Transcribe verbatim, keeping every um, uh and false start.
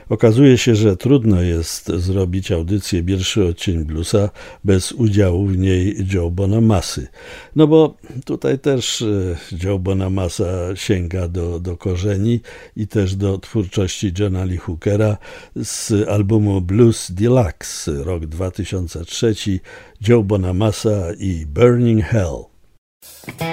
Okazuje się, że trudno jest zrobić audycję Pierwszy odcień bluesa bez udziału w niej Joe Bonamassy. No bo tutaj też e, Joe Bonamassa sięga do, do korzeni i też do twórczości Johna Lee Hookera z albumu Blues Deluxe, rok dwa tysiące trzeci, Joe Bonamassa i Burning Hell.